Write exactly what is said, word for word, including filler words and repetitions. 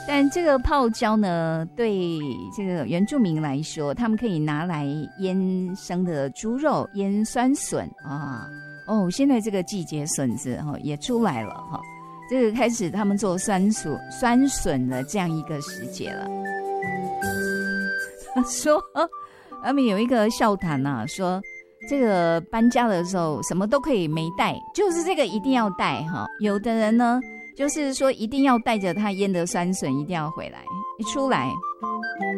但这个泡椒呢，对这个原住民来说，他们可以拿来腌生的猪肉、腌酸笋啊。哦，现在这个季节笋子哈、哦、也出来了哈、哦，这个开始他们做酸笋酸笋的这样一个时节了。说他们有一个笑谈啊，说这个搬家的时候什么都可以没带，就是这个一定要带哈。有的人呢，就是说一定要带着他腌的酸笋一定要回来，一出来